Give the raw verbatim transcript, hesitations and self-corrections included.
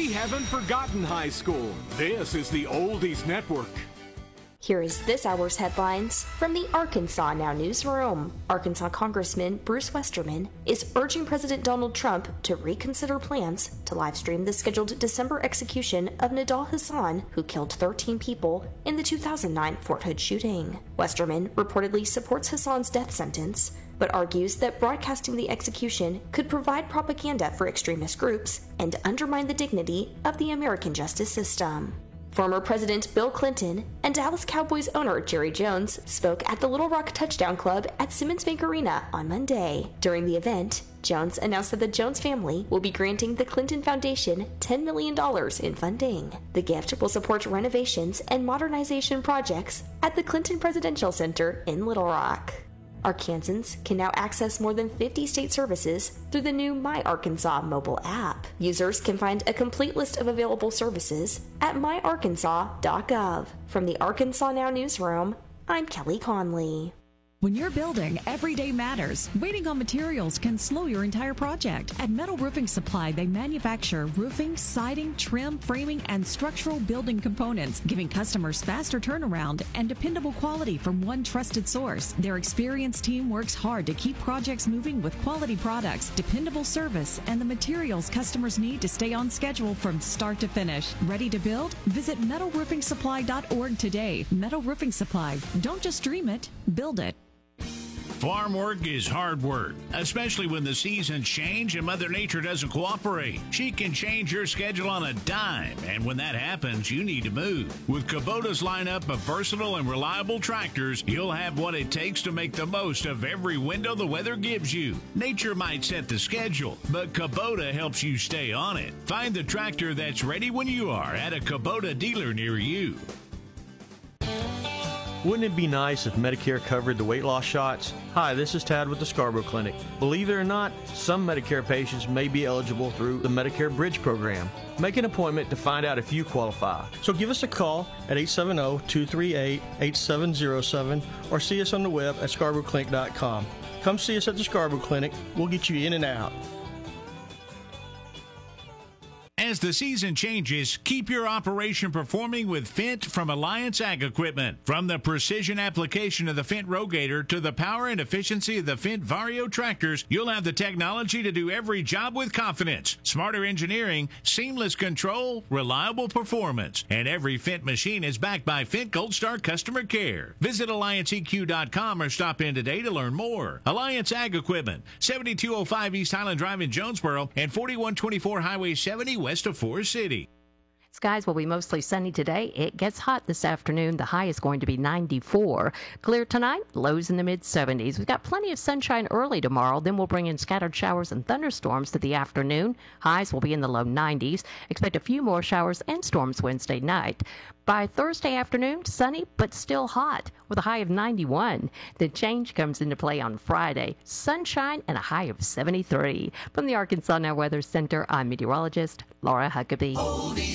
We haven't forgotten high school. This is the Oldies Network. Here is this hour's headlines from the Arkansas Now newsroom. Arkansas Congressman Bruce Westerman is urging President Donald Trump to reconsider plans to livestream the scheduled December execution of Nidal Hasan, who killed thirteen people in the two thousand nine Fort Hood shooting. Westerman reportedly supports Hasan's death sentence, but argues that broadcasting the execution could provide propaganda for extremist groups and undermine the dignity of the American justice system. Former President Bill Clinton and Dallas Cowboys owner Jerry Jones spoke at the Little Rock Touchdown Club at Simmons Bank Arena on Monday. During the event, Jones announced that the Jones family will be granting the Clinton Foundation ten million dollars in funding. The gift will support renovations and modernization projects at the Clinton Presidential Center in Little Rock. Arkansans can now access more than fifty state services through the new My Arkansas mobile app. Users can find a complete list of available services at my arkansas dot gov. From the Arkansas Now newsroom, I'm Kelly Conley. When you're building, every day matters. Waiting on materials can slow your entire project. At Metal Roofing Supply, they manufacture roofing, siding, trim, framing, and structural building components, giving customers faster turnaround and dependable quality from one trusted source. Their experienced team works hard to keep projects moving with quality products, dependable service, and the materials customers need to stay on schedule from start to finish. Ready to build? Visit metal roofing supply dot org today. Metal Roofing Supply. Don't just dream it, build it. Farm work is hard work, especially when the seasons change and Mother Nature doesn't cooperate. She can change your schedule on a dime, and when that happens, you need to move. With Kubota's lineup of versatile and reliable tractors, you'll have what it takes to make the most of every window the weather gives you. Nature might set the schedule, but Kubota helps you stay on it. Find the tractor that's ready when you are at a Kubota dealer near you. Wouldn't it be nice if Medicare covered the weight loss shots? Hi, this is Tad with the Scarborough Clinic. Believe it or not, some Medicare patients may be eligible through the Medicare Bridge program. Make an appointment to find out if you qualify. So give us a call at eight seven zero, two three eight, eight seven zero seven or see us on the web at scarborough clinic dot com. Come see us at the Scarborough Clinic. We'll get you in and out. As the season changes, keep your operation performing with Fendt from Alliance Ag Equipment. From the precision application of the Fendt Rogator to the power and efficiency of the Fendt Vario tractors, you'll have the technology to do every job with confidence. Smarter engineering, seamless control, reliable performance. And every Fendt machine is backed by Fendt Gold Star customer care. Visit alliance e q dot com or stop in today to learn more. Alliance Ag Equipment, seventy-two oh five East Highland Drive in Jonesboro and forty-one twenty-four Highway seventy west of Forest City. Skies will be mostly sunny today. It gets hot this afternoon. The high is going to be ninety-four. Clear tonight, lows in the mid seventies. We've got plenty of sunshine early tomorrow. Then we'll bring in scattered showers and thunderstorms to the afternoon. Highs will be in the low nineties. Expect a few more showers and storms Wednesday night. By Thursday afternoon, sunny but still hot with a high of ninety-one. The change comes into play on Friday. Sunshine and a high of seventy-three. From the Arkansas Now Weather Center, I'm meteorologist Laura Huckabee. Oldies.